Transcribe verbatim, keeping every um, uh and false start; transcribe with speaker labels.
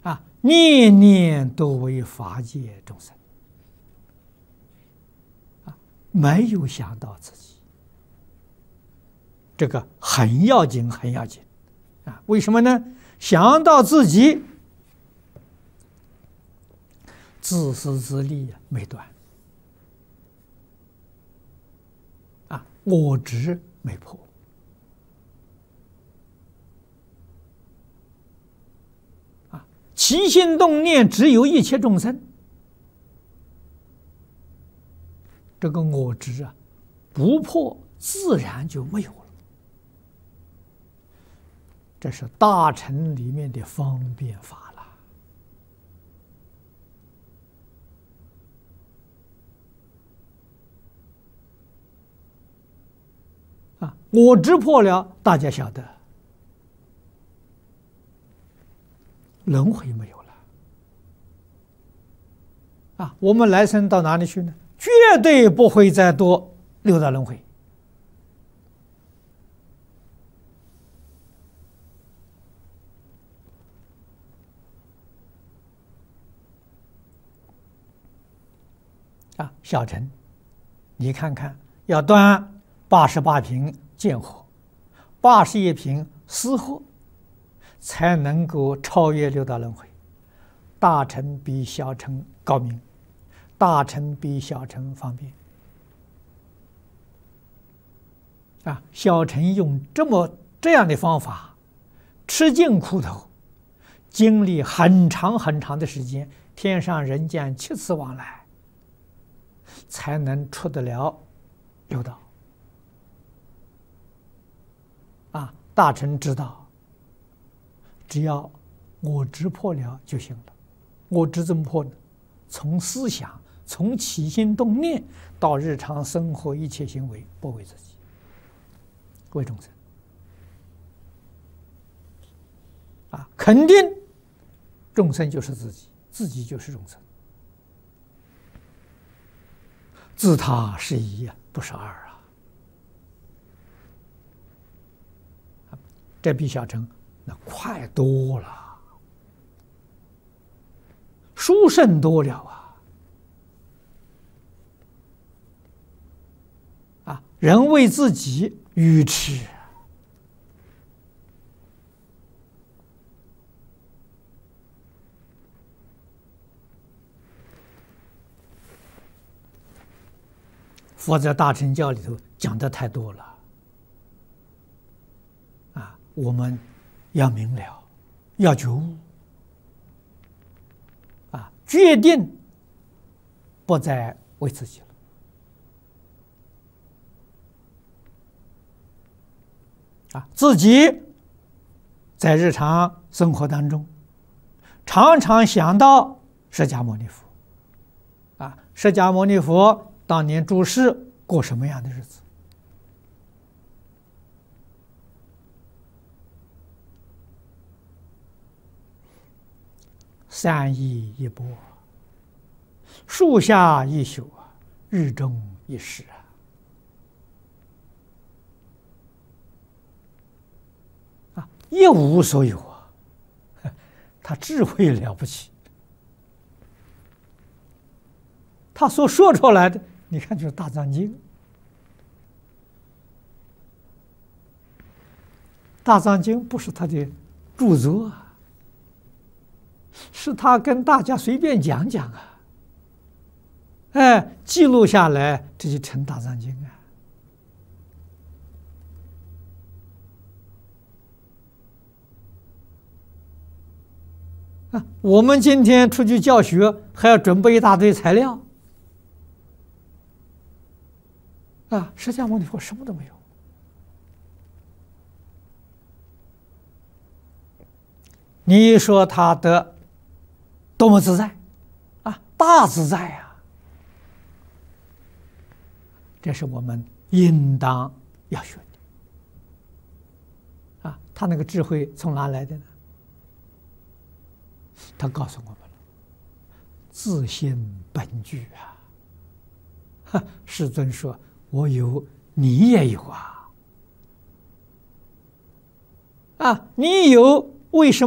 Speaker 1: 啊，念念都为法界众生，啊，没有想到自己，这个很要紧，很要紧，啊，为什么呢？想到自己，自私自利没断，啊，我执没破。起心动念只有一切众生，这个我执啊，不破自然就没有了。这是大乘里面的方便法了。啊，我执破了，大家晓得。轮回没有了啊！我们来生到哪里去呢？绝对不会再多六道轮回啊！小乘，你看看，要断八十八品见惑，八十一品思惑，才能够超越六道轮回。大乘比小乘高明，大乘比小乘方便。啊，小乘用这么这样的方法，吃尽苦头，经历很长很长的时间，天上人间七次往来，才能出得了六道。啊，大乘知道。只要我执破了就行了。我执怎么破呢？从思想，从起心动念到日常生活一切行为，不为自己，为众生。啊，肯定众生就是自己，自己就是众生，自他是一，不是二啊。这比小乘那快多了，殊胜多了啊！啊，人为自己愚痴，佛在大乘教里头讲的太多了啊，我们要明了，要觉悟，啊，决定不再为自己了，啊，自己在日常生活当中，常常想到释迦牟尼佛，啊，释迦牟尼佛当年住世过什么样的日子？三衣一钵，树下一宿，日中一时啊！啊，一无所有啊！他智慧了不起，他所说出来的，你看就是《大藏经》。《大藏经》不是他的著作啊。是他跟大家随便讲讲啊，哎，记录下来，这就成《大藏经》啊。啊，我们今天出去教学，还要准备一大堆材料啊。释迦牟尼佛什么都没有，你说他的多么自在啊，大自在啊！这是我们应当要学的啊。他那个智慧从哪来的呢？他告诉我们了，自性本具啊。世尊说：“我有，你也有啊！啊，你有，为什么？”